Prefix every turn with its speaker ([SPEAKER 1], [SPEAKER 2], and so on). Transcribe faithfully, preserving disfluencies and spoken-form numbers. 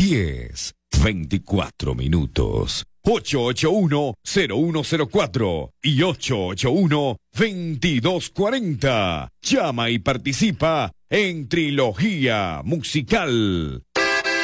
[SPEAKER 1] diez, veinticuatro minutos. ocho ocho uno, cero uno cero cuatro y ocho ocho uno, veintidós cuarenta. Llama y participa en Trilogía Musical.